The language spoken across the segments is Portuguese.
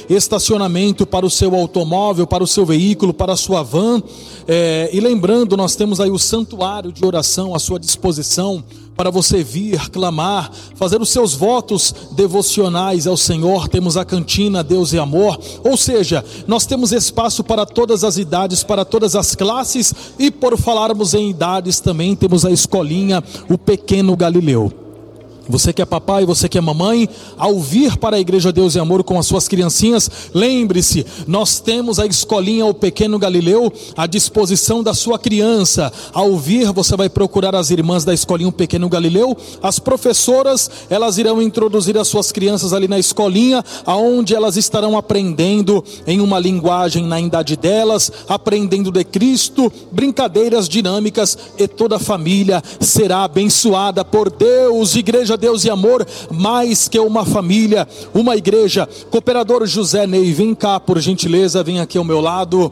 estacionamento para o seu automóvel, para o seu veículo, para a sua van. E lembrando, nós temos aí o santuário de oração à sua disposição, para você vir, clamar, fazer os seus votos devocionais ao Senhor. Temos a cantina Deus e Amor, ou seja, nós temos espaço para todas as idades, para todas as classes, e por falarmos em idades também temos a escolinha, o Pequeno Galileu. Você que é papai, você que é mamãe, ao vir para a Igreja Deus e Amor com as suas criancinhas, lembre-se, nós temos a escolinha O Pequeno Galileu à disposição da sua criança. Ao vir, você vai procurar as irmãs da escolinha O Pequeno Galileu. As professoras, elas irão introduzir as suas crianças ali na escolinha, aonde elas estarão aprendendo em uma linguagem na idade delas, aprendendo de Cristo, brincadeiras dinâmicas, e toda a família será abençoada por Deus. Igreja Deus e Amor, mais que uma família, uma igreja. Cooperador José Ney, vem cá por gentileza, vem aqui ao meu lado.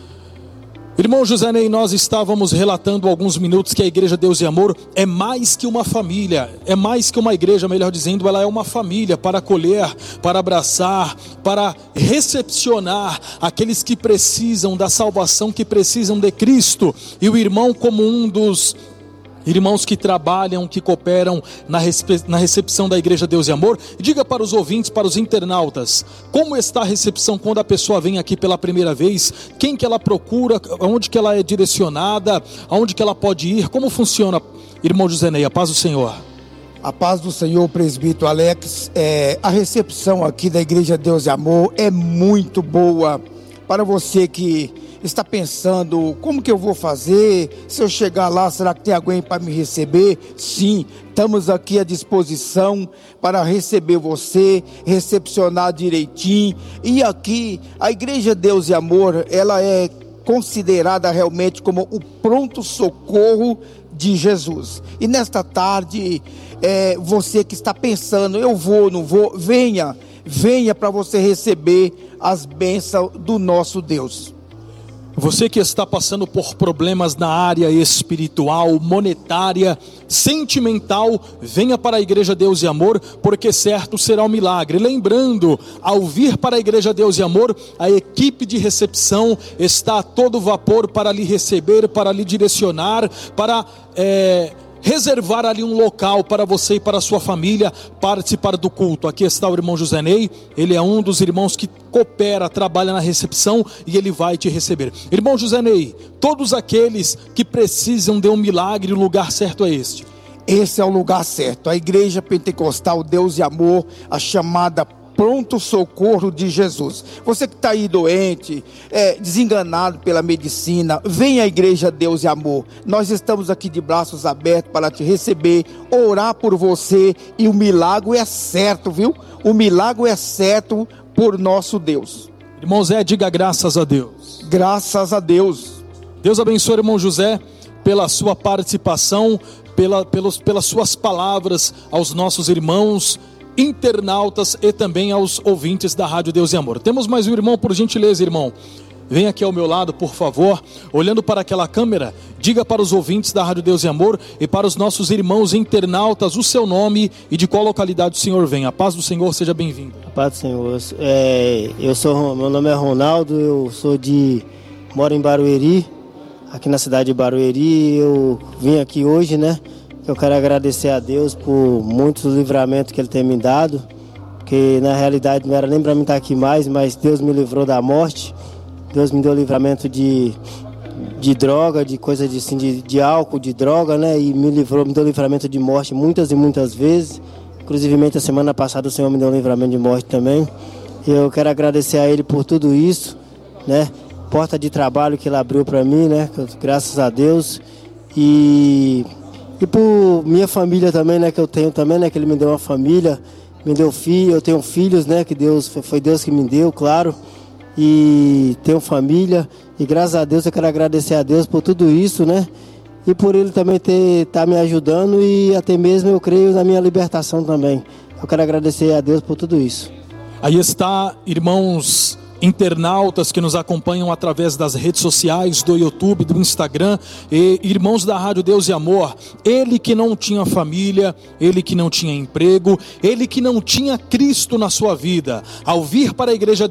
Irmão José Ney, nós estávamos relatando há alguns minutos que a Igreja Deus e Amor é mais que uma família, é mais que uma igreja, melhor dizendo, ela é uma família para acolher, para abraçar, para recepcionar aqueles que precisam da salvação, que precisam de Cristo. E o irmão, como um dos irmãos que trabalham, que cooperam na recepção da Igreja Deus e Amor, diga para os ouvintes, para os internautas, como está a recepção quando a pessoa vem aqui pela primeira vez, quem que ela procura, aonde que ela é direcionada, aonde que ela pode ir, como funciona, irmão José Ney? A paz do Senhor. A paz do Senhor, presbítero Alex. A recepção aqui da Igreja Deus e Amor é muito boa. Para você que está pensando, como que eu vou fazer? Se eu chegar lá, será que tem alguém para me receber? Sim, estamos aqui à disposição para receber você, recepcionar direitinho. E aqui, a Igreja Deus e Amor, ela é considerada realmente como o pronto-socorro de Jesus. E nesta tarde, você que está pensando, eu vou, não vou, venha para você receber as bênçãos do nosso Deus. Você que está passando por problemas na área espiritual, monetária, sentimental, venha para a Igreja Deus e Amor, porque certo será um milagre. Lembrando, ao vir para a Igreja Deus e Amor, a equipe de recepção está a todo vapor para lhe receber, para lhe direcionar, para reservar ali um local para você e para a sua família participar do culto. Aqui está o irmão José Ney, ele é um dos irmãos que coopera, trabalha na recepção, e ele vai te receber. Irmão José Ney, todos aqueles que precisam de um milagre, o lugar certo é este. Esse é o lugar certo, a Igreja Pentecostal Deus e Amor, a chamada Pronto Socorro de Jesus. Você que está aí doente, desenganado pela medicina, vem à Igreja Deus e Amor. Nós estamos aqui de braços abertos para te receber, orar por você, e o milagre é certo, viu? O milagre é certo por nosso Deus. Irmão Zé, diga graças a Deus. Graças a Deus. Deus abençoe, irmão José, pela sua participação, pelas suas palavras aos nossos irmãos internautas e também aos ouvintes da Rádio Deus e Amor. Temos mais um irmão, por gentileza, irmão. Vem aqui ao meu lado, por favor, olhando para aquela câmera, diga para os ouvintes da Rádio Deus e Amor e para os nossos irmãos internautas o seu nome e de qual localidade o senhor vem. A paz do Senhor, seja bem-vindo. A paz do Senhor. Meu nome é Ronaldo, moro em Barueri, aqui na cidade de Barueri. Eu vim aqui hoje, eu quero agradecer a Deus por muitos livramentos que Ele tem me dado, porque na realidade não era nem para mim estar aqui mais, mas Deus me livrou da morte. Deus me deu livramento de droga, de coisa de álcool, de droga, e me deu livramento de morte muitas e muitas vezes. Inclusive, a semana passada o Senhor me deu um livramento de morte também. Eu quero agradecer a Ele por tudo isso, porta de trabalho que Ele abriu para mim, graças a Deus. E por minha família também, que eu tenho também, que Ele me deu uma família, me deu filho, eu tenho filhos, que foi Deus que me deu, claro. E tenho família, e graças a Deus eu quero agradecer a Deus por tudo isso, e por Ele também tá me ajudando, e até mesmo eu creio na minha libertação também. Eu quero agradecer a Deus por tudo isso. Aí está, irmãos internautas que nos acompanham através das redes sociais, do YouTube, do Instagram, e irmãos da Rádio Deus e Amor, ele que não tinha família, ele que não tinha emprego, ele que não tinha Cristo na sua vida, ao vir para a Igreja